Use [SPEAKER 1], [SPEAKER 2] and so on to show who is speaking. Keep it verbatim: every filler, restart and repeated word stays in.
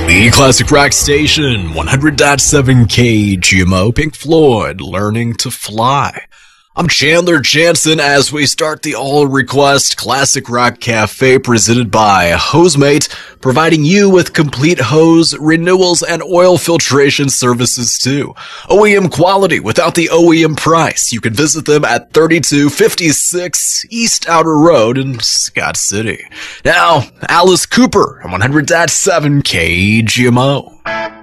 [SPEAKER 1] The Classic Rock Station, one hundred point seven K G M O, Pink Floyd, Learning to Fly. I'm Chandler Jansen as we start the all-request Classic Rock Cafe presented by HoseMate, providing you with complete hose, renewals, and oil filtration services too. O E M quality without the O E M price. You can visit them at thirty-two fifty-six East Outer Road in Scott City. Now, Alice Cooper on one hundred point seven K G M O.